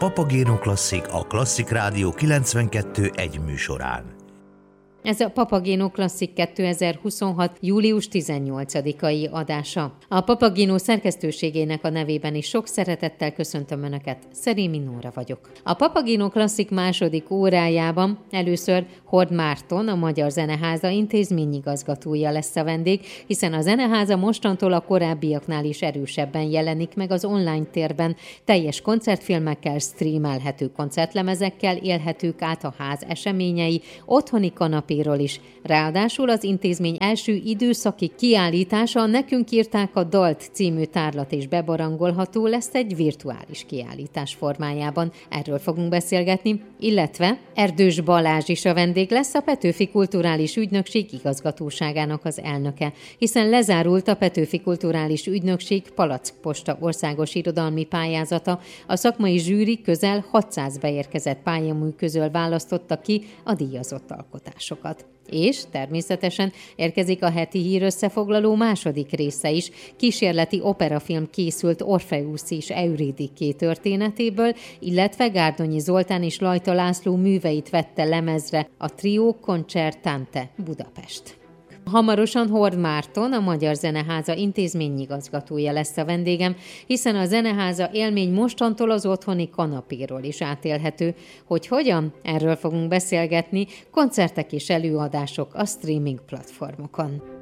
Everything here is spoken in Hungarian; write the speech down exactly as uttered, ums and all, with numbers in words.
Papagéno Klasszik a Klasszik Rádió kilencvenkettő egy műsorán. Ez a Papagéno Klasszik kétezer-huszonhat. július tizennyolcadikai adása. A Papagéno szerkesztőségének a nevében is sok szeretettel köszöntöm Önöket, Szerémi Nóra vagyok. A Papagéno Klasszik második órájában először Horn Márton, a Magyar Zeneháza intézményigazgatója lesz a vendég, hiszen a Zeneháza mostantól a korábbiaknál is erősebben jelenik meg az online térben, teljes koncertfilmekkel, streamelhető koncertlemezekkel élhetők át a ház eseményei, otthoni kanapé is. Ráadásul az intézmény első időszaki kiállítása, Nekünk írták a dalt című tárlat és bebarangolható lesz egy virtuális kiállítás formájában. Erről fogunk beszélgetni, illetve Erdős Balázs is a vendég lesz, a Petőfi Kulturális Ügynökség igazgatóságának az elnöke, hiszen lezárult a Petőfi Kulturális Ügynökség Palackposta országos irodalmi pályázata. A szakmai zsűri közel hatszáz beérkezett pályamű közül választotta ki a díjazott alkotásokat. És természetesen érkezik a heti hír összefoglaló második része is. Kísérleti operafilm készült Orfeusz és Euridike történetéből, illetve Gárdonyi Zoltán és Lajta László műveit vette lemezre a Trio Concertante Budapest. Hamarosan Horn Márton, a Magyar Zeneháza intézményigazgatója lesz a vendégem, hiszen a Zeneháza élmény mostantól az otthoni kanapéról is átélhető. Hogy hogyan? Erről fogunk beszélgetni, koncertek és előadások a streaming platformokon.